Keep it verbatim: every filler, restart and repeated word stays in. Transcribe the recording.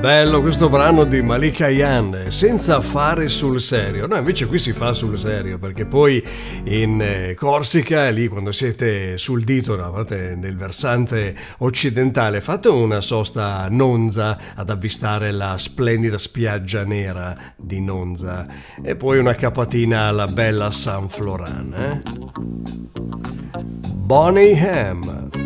Bello questo brano di Malika Ayane, senza fare sul serio. No, invece qui si fa sul serio, perché poi in Corsica, lì quando siete sul dito, no, nel versante occidentale, fate una sosta a Nonza ad avvistare la splendida spiaggia nera di Nonza e poi una capatina alla bella San Floran. Eh? Bonnie M.